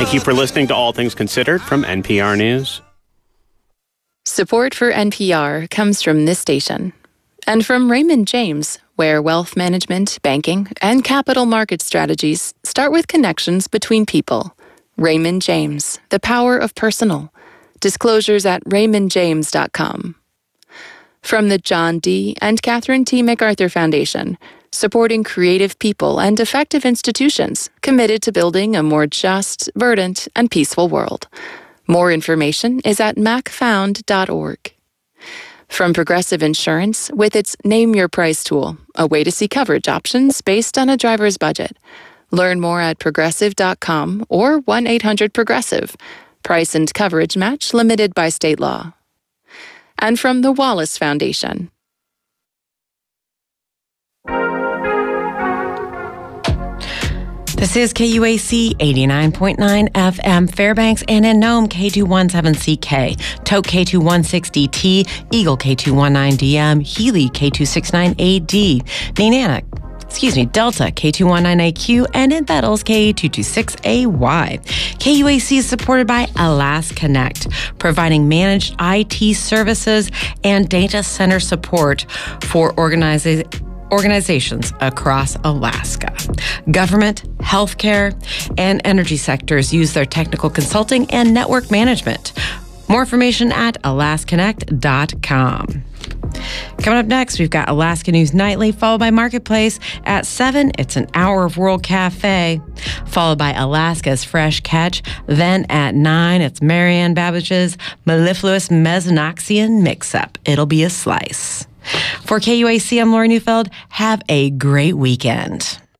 Thank you for listening to All Things Considered from NPR News. Support for NPR comes from this station and from Raymond James, where wealth management, banking, and capital market strategies start with connections between people. Raymond James, the power of personal. Disclosures at raymondjames.com. From the John D. and Catherine T. MacArthur Foundation, supporting creative people and effective institutions committed to building a more just, verdant, and peaceful world. More information is at macfound.org. From Progressive Insurance, with its Name Your Price tool, a way to see coverage options based on a driver's budget. Learn more at progressive.com or 1-800-PROGRESSIVE. Price and coverage match limited by state law. And from the Wallace Foundation. This is KUAC 89.9 FM Fairbanks, and in Nome K217CK, Toke K216DT, Eagle K219DM, Healy K269AD, Delta K219AQ, and in Bettles K226AY. KUAC is supported by AlasConnect, providing managed IT services and data center support for organizations across Alaska. Government, healthcare, and energy sectors use their technical consulting and network management. More information at alasconnect.com. Coming up next, we've got Alaska News Nightly, followed by Marketplace. At 7, it's an hour of World Cafe, followed by Alaska's Fresh Catch. Then at 9, it's Marianne Babbage's Mellifluous Mesnoxian Mix-Up. It'll be a slice. For KUAC, I'm Lori Neufeld. Have a great weekend.